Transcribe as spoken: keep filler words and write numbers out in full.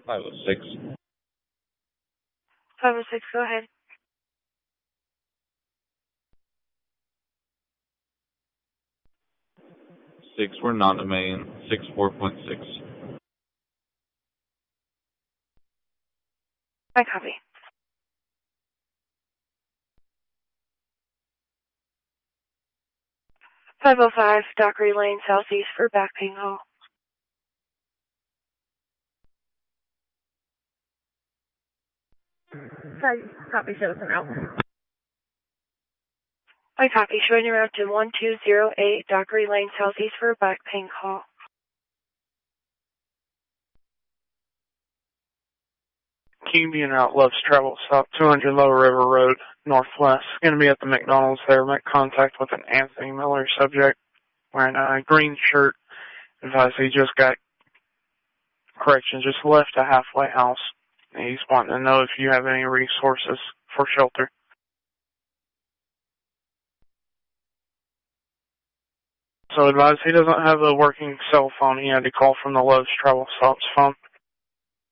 five oh six. five oh six, go ahead. six, we're not a main. six four point six. I copy. five oh five, Dockery Lane, southeast for back ping hall. Sorry, copy, show us an out. I copy, showing you route to one two zero eight, Dockery Lane, southeast for back ping hall. King being route loves travel stop two hundred Lower River Road, northwest. Going to be at the McDonald's there. Make contact with an Anthony Miller subject wearing a green shirt. Advise he just got, correction, just left a halfway house. He's wanting to know if you have any resources for shelter. So advise he doesn't have a working cell phone. He had to call from the Love's Travel Stops phone.